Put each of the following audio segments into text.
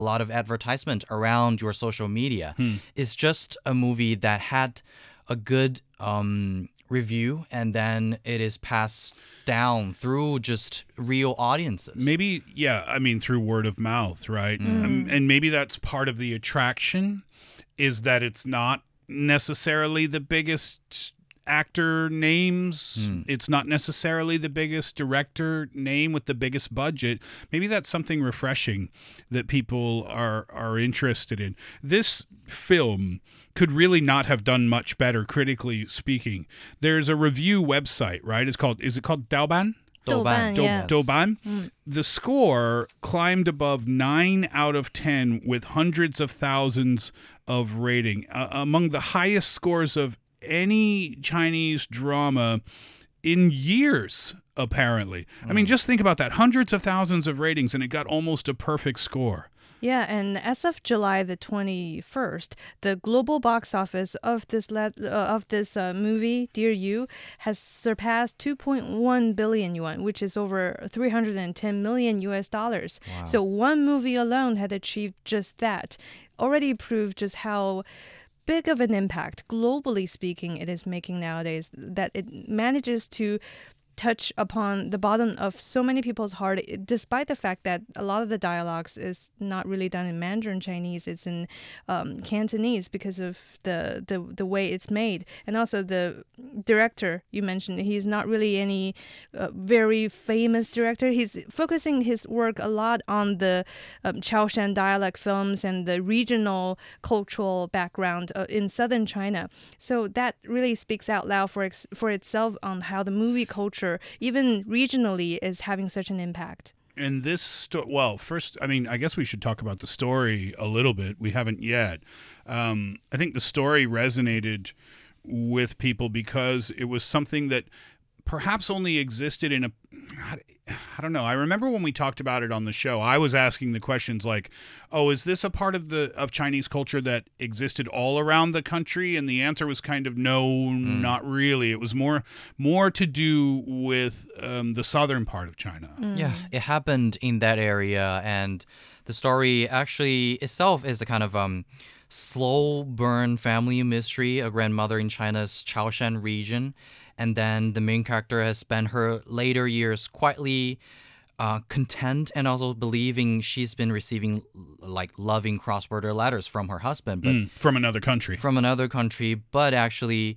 a lot of advertisement around your social media. It's just a movie that had a good review, and then it is passed down through just real audiences. Maybe, yeah, I mean, through word of mouth, right? And maybe that's part of the attraction, is that it's not necessarily the biggest actor names. It's not necessarily the biggest director name with the biggest budget. Maybe that's something refreshing that people are interested in. This film could really not have done much better, critically speaking. There's a review website, right? Is it called Douban? Douban, yes. Douban. The score climbed above 9 out of 10 with hundreds of thousands of rating. Among the highest scores of any Chinese drama in years, apparently. I mean, just think about that. Hundreds of thousands of ratings, and it got almost a perfect score. Yeah, and as of July the 21st, the global box office of this movie, Dear You, has surpassed 2.1 billion yuan, which is over 310 million US dollars. Wow. So one movie alone had achieved just that. Already proved just how big of an impact, globally speaking, it is making nowadays, that it manages to touch upon the bottom of so many people's heart, despite the fact that a lot of the dialogues is not really done in Mandarin Chinese, it's in Cantonese because of the way it's made. And also the director you mentioned, he's not really any very famous director. He's focusing his work a lot on the Chaoshan dialect films and the regional cultural background in southern China. So that really speaks out loud for itself on how the movie culture, even regionally, is having such an impact. And this, well, first, I mean, I guess we should talk about the story a little bit. We haven't yet. I think the story resonated with people because it was something that perhaps only existed in I don't know. I remember when we talked about it on the show, I was asking the questions like, oh, is this a part of Chinese culture that existed all around the country? And the answer was kind of no, not really. It was more to do with the southern part of China. Yeah, it happened in that area, and the story actually itself is a kind of slow burn family mystery, a grandmother in China's Chaoshan region. And then the main character has spent her later years quietly content and also believing she's been receiving like loving cross-border letters from her husband. But From another country. From another country, but actually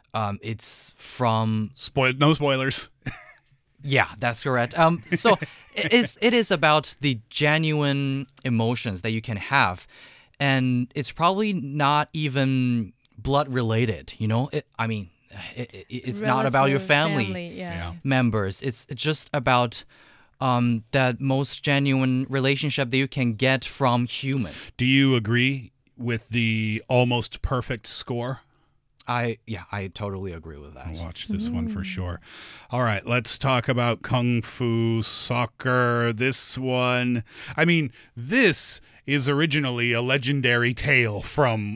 it's from... No spoilers. Yeah, that's correct. So it is about the genuine emotions that you can have. And it's probably not even blood-related, you know? It's not about your family members. It's just about that most genuine relationship that you can get from human. Do you agree with the almost perfect score? I totally agree with that. I'll watch this one for sure. All right, let's talk about Kung Fu Soccer. This one, I mean, this is originally a legendary tale from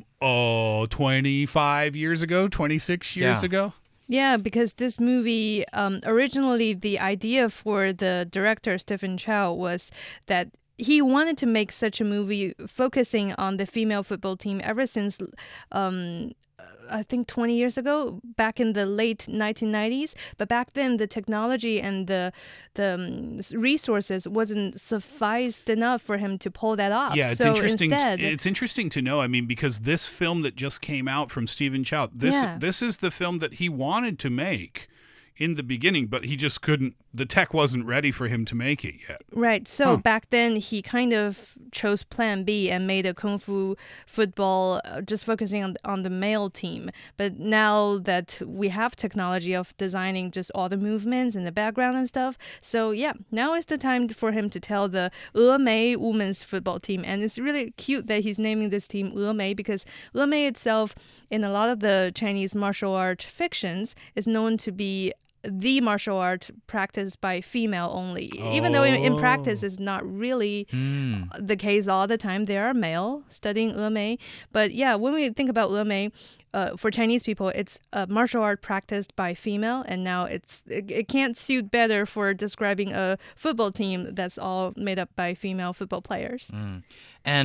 25 years ago, 26 years ago. Yeah, because this movie, originally the idea for the director, Stephen Chow, was that he wanted to make such a movie focusing on the female football team ever since I think 20 years ago, back in the late 1990s. But back then, the technology and the resources wasn't sufficed enough for him to pull that off. Yeah, it's interesting. It's interesting to know. I mean, because this film that just came out from Stephen Chow, this is the film that he wanted to make in the beginning, but he just couldn't. The tech wasn't ready for him to make it yet. Right. So back then, he kind of chose Plan B and made a Kung Fu football just focusing on the male team. But now that we have technology of designing just all the movements and the background and stuff, so yeah, now is the time for him to tell the Emei women's football team. And it's really cute that he's naming this team Emei, because Emei itself, in a lot of the Chinese martial art fictions, is known to be the martial art practiced by female only. Even though in practice it's not really the case all the time. There are male studying Emei. But yeah, when we think about Emei, for Chinese people, it's a martial art practiced by female, and now it can't suit better for describing a football team that's all made up by female football players. And